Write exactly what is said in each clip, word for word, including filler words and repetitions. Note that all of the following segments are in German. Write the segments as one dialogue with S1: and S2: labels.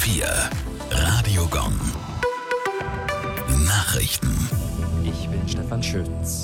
S1: vier. Radio Gong. Nachrichten.
S2: Ich bin Stefan Schütz.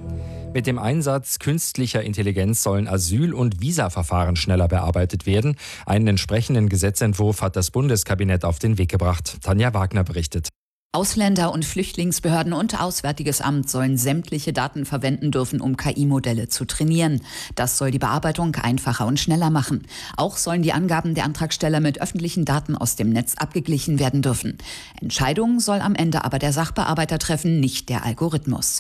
S2: Mit dem Einsatz künstlicher Intelligenz sollen Asyl- und Visaverfahren schneller bearbeitet werden. Einen entsprechenden Gesetzentwurf hat das Bundeskabinett auf den Weg gebracht. Tanja Wagner berichtet.
S3: Ausländer- und Flüchtlingsbehörden und Auswärtiges Amt sollen sämtliche Daten verwenden dürfen, um K I-Modelle zu trainieren. Das soll die Bearbeitung einfacher und schneller machen. Auch sollen die Angaben der Antragsteller mit öffentlichen Daten aus dem Netz abgeglichen werden dürfen. Entscheidungen soll am Ende aber der Sachbearbeiter treffen, nicht der Algorithmus.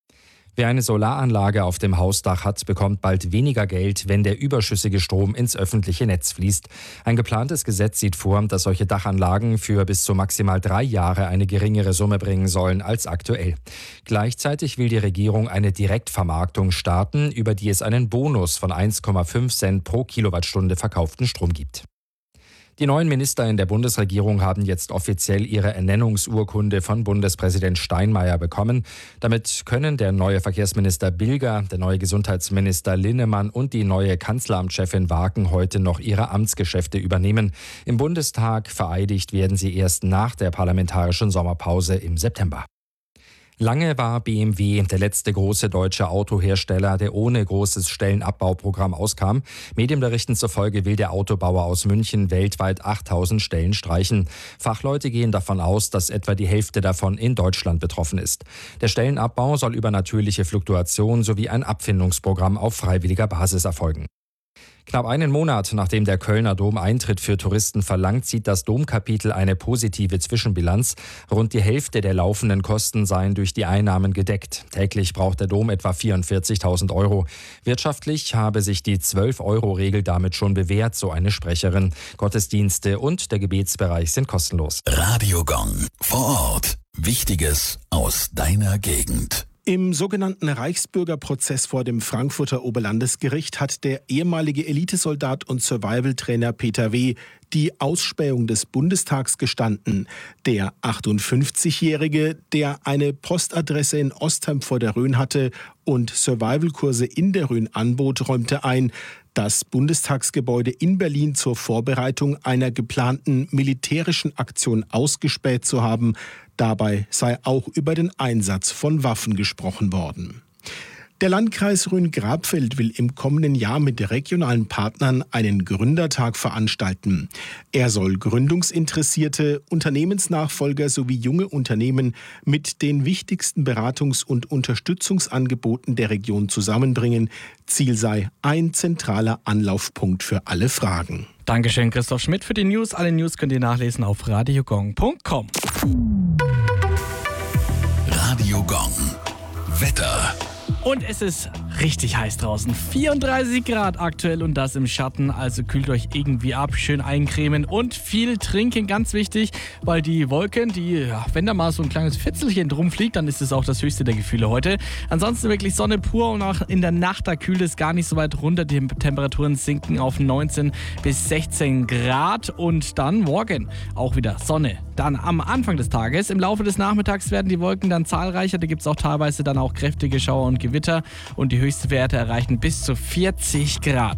S2: Wer eine Solaranlage auf dem Hausdach hat, bekommt bald weniger Geld, wenn der überschüssige Strom ins öffentliche Netz fließt. Ein geplantes Gesetz sieht vor, dass solche Dachanlagen für bis zu maximal drei Jahre eine geringere Summe bringen sollen als aktuell. Gleichzeitig will die Regierung eine Direktvermarktung starten, über die es einen Bonus von eins Komma fünf Cent pro Kilowattstunde verkauften Strom gibt. Die neuen Minister in der Bundesregierung haben jetzt offiziell ihre Ernennungsurkunde von Bundespräsident Steinmeier bekommen. Damit können der neue Verkehrsminister Bilger, der neue Gesundheitsminister Linnemann und die neue Kanzleramtschefin Waken heute noch ihre Amtsgeschäfte übernehmen. Im Bundestag vereidigt werden sie erst nach der parlamentarischen Sommerpause im September. Lange war B M W der letzte große deutsche Autohersteller, der ohne großes Stellenabbauprogramm auskam. Medienberichten zufolge will der Autobauer aus München weltweit achttausend Stellen streichen. Fachleute gehen davon aus, dass etwa die Hälfte davon in Deutschland betroffen ist. Der Stellenabbau soll über natürliche Fluktuation sowie ein Abfindungsprogramm auf freiwilliger Basis erfolgen. Knapp einen Monat nachdem der Kölner Dom Eintritt für Touristen verlangt, zieht das Domkapitel eine positive Zwischenbilanz. Rund die Hälfte der laufenden Kosten seien durch die Einnahmen gedeckt. Täglich braucht der Dom etwa vierundvierzigtausend Euro. Wirtschaftlich habe sich die zwölf-Euro-Regel damit schon bewährt, so eine Sprecherin. Gottesdienste und der Gebetsbereich sind kostenlos.
S1: Radio Gong. Vor Ort. Wichtiges aus deiner Gegend.
S4: Im sogenannten Reichsbürgerprozess vor dem Frankfurter Oberlandesgericht hat der ehemalige Elitesoldat und Survival-Trainer Peter W. die Ausspähung des Bundestags gestanden. Der achtundfünfzigjährige, der eine Postadresse in Ostheim vor der Rhön hatte und Survival-Kurse in der Rhön anbot, räumte ein, das Bundestagsgebäude in Berlin zur Vorbereitung einer geplanten militärischen Aktion ausgespäht zu haben. Dabei sei auch über den Einsatz von Waffen gesprochen worden. Der Landkreis Rhön-Grabfeld will im kommenden Jahr mit regionalen Partnern einen Gründertag veranstalten. Er soll Gründungsinteressierte, Unternehmensnachfolger sowie junge Unternehmen mit den wichtigsten Beratungs- und Unterstützungsangeboten der Region zusammenbringen. Ziel sei ein zentraler Anlaufpunkt für alle Fragen.
S5: Dankeschön, Christoph Schmidt, für die News. Alle News könnt ihr nachlesen auf radiogong punkt com.
S1: Radio Gong. Wetter.
S5: Und es ist richtig heiß draußen. vierunddreißig Grad aktuell und das im Schatten. Also kühlt euch irgendwie ab, schön eincremen und viel trinken. Ganz wichtig, weil die Wolken, die, ja, wenn da mal so ein kleines Fitzelchen drum fliegt, dann ist es auch das höchste der Gefühle heute. Ansonsten wirklich Sonne pur und auch in der Nacht, da kühlt es gar nicht so weit runter. Die Temperaturen sinken auf neunzehn bis sechzehn Grad und dann morgen auch wieder Sonne. Dann am Anfang des Tages, im Laufe des Nachmittags werden die Wolken dann zahlreicher. Da gibt es auch teilweise dann auch kräftige Schauer und Gewitter und die höchsten Werte erreichen bis zu vierzig Grad.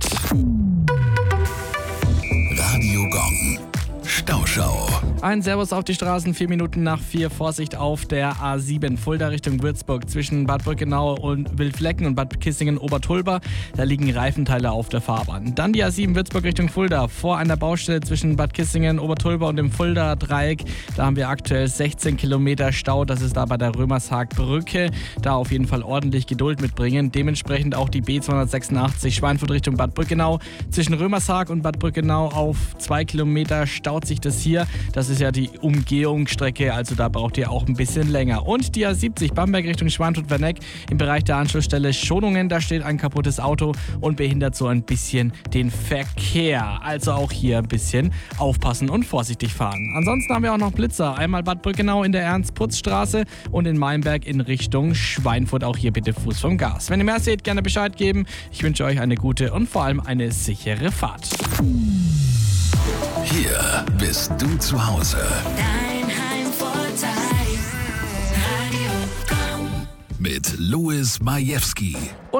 S1: Radio Gong. Stauschau.
S5: Ein Servus auf die Straßen, vier Minuten nach vier. Vorsicht auf der A sieben, Fulda Richtung Würzburg, zwischen Bad Brückenau und Wildflecken und Bad Kissingen-Obertulba. Da liegen Reifenteile auf der Fahrbahn. Dann die A sieben Würzburg Richtung Fulda, vor einer Baustelle zwischen Bad Kissingen, Obertulba und dem Fulda-Dreieck. Da haben wir aktuell sechzehn Kilometer Stau, das ist da bei der Römershaag-Brücke. Da auf jeden Fall ordentlich Geduld mitbringen. Dementsprechend auch die B zweihundertsechsundachtzig Schweinfurt Richtung Bad Brückenau. Zwischen Römershaag und Bad Brückenau auf zwei Kilometer staut sich das hier. Das ist ja die Umgehungsstrecke, also da braucht ihr auch ein bisschen länger. Und die A siebzig Bamberg Richtung Schweinfurt-Werneck im Bereich der Anschlussstelle Schonungen, da steht ein kaputtes Auto und behindert so ein bisschen den Verkehr. Also auch hier ein bisschen aufpassen und vorsichtig fahren. Ansonsten haben wir auch noch Blitzer. Einmal Bad Brückenau in der Ernst-Putz-Straße und in Meinberg in Richtung Schweinfurt. Auch hier bitte Fuß vom Gas. Wenn ihr mehr seht, gerne Bescheid geben. Ich wünsche euch eine gute und vor allem eine sichere Fahrt.
S1: Hier bist du zu Hause.
S6: Dein Heimvorteil. Radio Gong.
S1: Mit Louis Majewski.